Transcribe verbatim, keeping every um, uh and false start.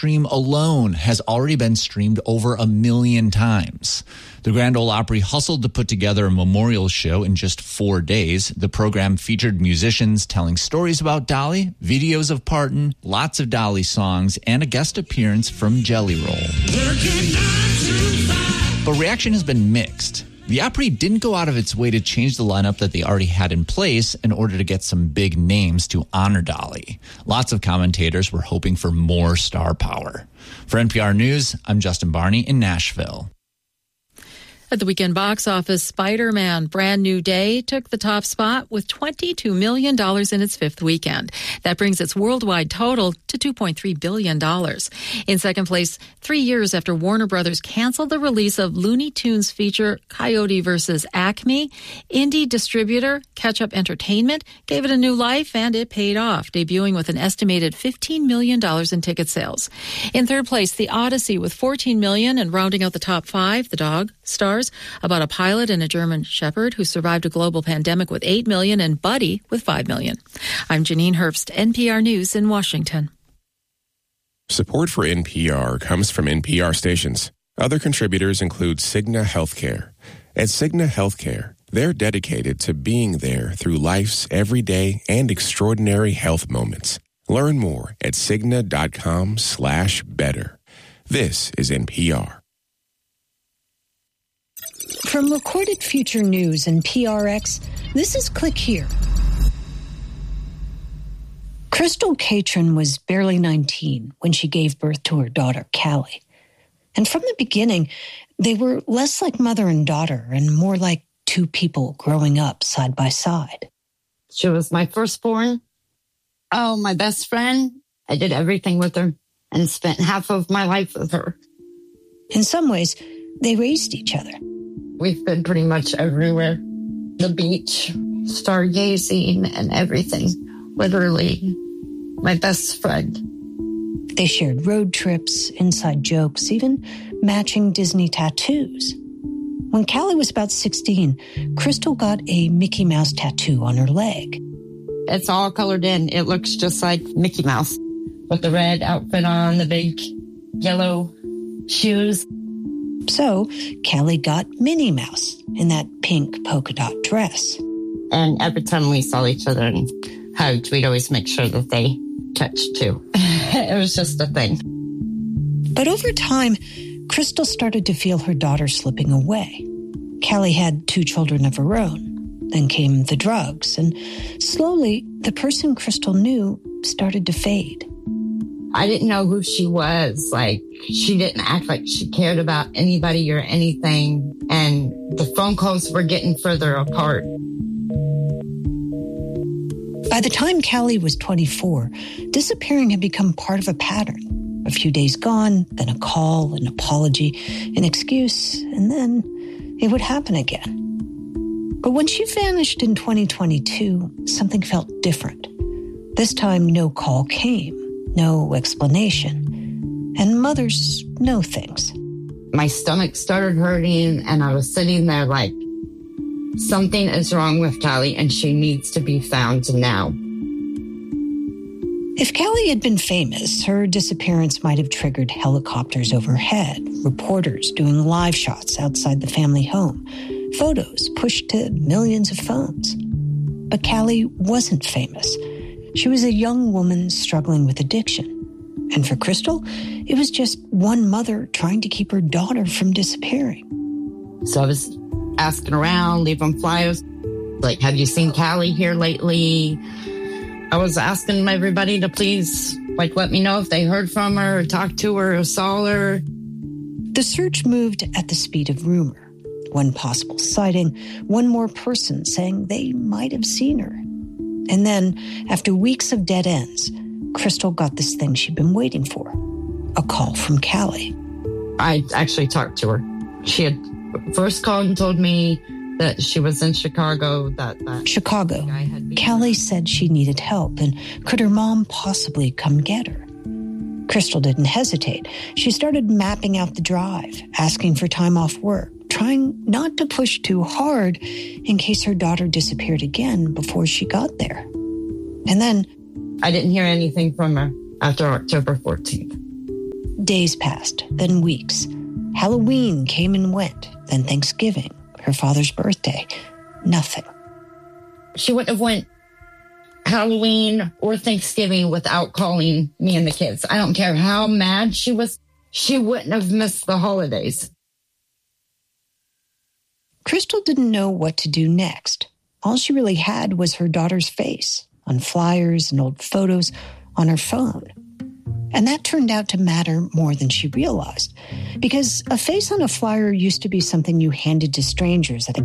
stream alone has already been streamed over a million times. The Grand Ole Opry hustled to put together a memorial show in just four days. The program featured musicians telling stories about Dolly, videos of Parton, lots of Dolly songs, and a guest appearance from Jelly Roll. But reaction has been mixed. The Opry didn't go out of its way to change the lineup that they already had in place in order to get some big names to honor Dolly. Lots of commentators were hoping for more star power. For N P R News, I'm Justin Barney in Nashville. At the weekend box office, Spider-Man Brand New Day took the top spot with twenty-two million dollars in its fifth weekend. That brings its worldwide total to two point three billion dollars. In second place, three years after Warner Brothers canceled the release of Looney Tunes feature Coyote versus Acme, indie distributor Ketchup Entertainment gave it a new life, and it paid off, debuting with an estimated fifteen million dollars in ticket sales. In third place, The Odyssey with fourteen million dollars, and rounding out the top five, The Dog stars about a pilot and a German shepherd who survived a global pandemic with eight million dollars and Buddy with five million dollars. I'm Janine Herbst, N P R News in Washington. Support for N P R comes from N P R stations. Other contributors include Cigna Healthcare. At Cigna Healthcare, they're dedicated to being there through life's everyday and extraordinary health moments. Learn more at Cigna.com slash better. This is N P R. From Recorded Future News and P R X, this is Click Here. Crystal Catron was barely nineteen when she gave birth to her daughter, Callie. And from the beginning, they were less like mother and daughter and more like two people growing up side by side. She was my firstborn. Oh, my best friend. I did everything with her and spent half of my life with her. In some ways, they raised each other. We've been pretty much everywhere. The beach, stargazing, and everything. Literally, my best friend. They shared road trips, inside jokes, even matching Disney tattoos. When Callie was about sixteen, Crystal got a Mickey Mouse tattoo on her leg. It's all colored in. It looks just like Mickey Mouse with the red outfit on, the big yellow shoes. So Callie got Minnie Mouse in that pink polka dot dress. And every time we saw each other and hugged, we'd always make sure that they touched too. It was just a thing. But over time, Crystal started to feel her daughter slipping away. Callie had two children of her own. Then came the drugs, and slowly, the person Crystal knew started to fade. I didn't know who she was. Like, she didn't act like she cared about anybody or anything. And the phone calls were getting further apart. By the time Callie was twenty-four, disappearing had become part of a pattern. A few days gone, then a call, an apology, an excuse, and then it would happen again. But when she vanished in twenty twenty-two, something felt different. This time, no call came. No explanation. And mothers know things. My stomach started hurting, and I was sitting there like, something is wrong with Callie, and she needs to be found now. If Callie had been famous, her disappearance might have triggered helicopters overhead, reporters doing live shots outside the family home, photos pushed to millions of phones. But Callie wasn't famous. She was a young woman struggling with addiction. And for Crystal, it was just one mother trying to keep her daughter from disappearing. So I was asking around, leaving flyers, like, have you seen Callie here lately? I was asking everybody to please, like, let me know if they heard from her, or talked to her, or saw her. The search moved at the speed of rumor. One possible sighting, one more person saying they might have seen her. And then, after weeks of dead ends, Crystal got this thing she'd been waiting for, a call from Callie. I actually talked to her. She had first called and told me that she was in Chicago. That, that Chicago. Callie said she needed help, and could her mom possibly come get her? Crystal didn't hesitate. She started mapping out the drive, asking for time off work, trying not to push too hard in case her daughter disappeared again before she got there. And then I didn't hear anything from her after October fourteenth. Days passed, then weeks. Halloween came and went, then Thanksgiving, her father's birthday. Nothing. She wouldn't have went Halloween or Thanksgiving without calling me and the kids. I don't care how mad she was. She wouldn't have missed the holidays. Crystal didn't know what to do next. All she really had was her daughter's face on flyers and old photos on her phone. And that turned out to matter more than she realized, because a face on a flyer used to be something you handed to strangers at a